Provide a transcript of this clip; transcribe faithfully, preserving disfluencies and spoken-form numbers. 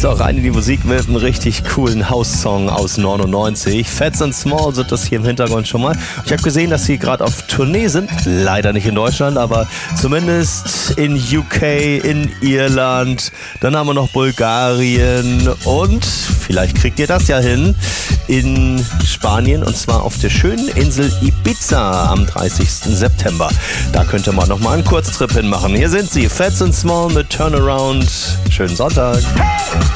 geht's doch rein in die Musik mit einem richtig coolen House-Song aus neunundneunzig. Fats and Small sind das hier im Hintergrund schon mal. Ich habe gesehen, dass sie gerade auf Tournee sind. Leider nicht in Deutschland, aber zumindest in U K, in Irland. Dann haben wir noch Bulgarien und vielleicht kriegt ihr das ja hin in Spanien, und zwar auf der schönen Insel Ibiza am dreißigsten September. Da könnte man noch mal einen Kurztrip hinmachen. Hier sind sie, Fats and Small mit Turnaround. Schönen Sonntag.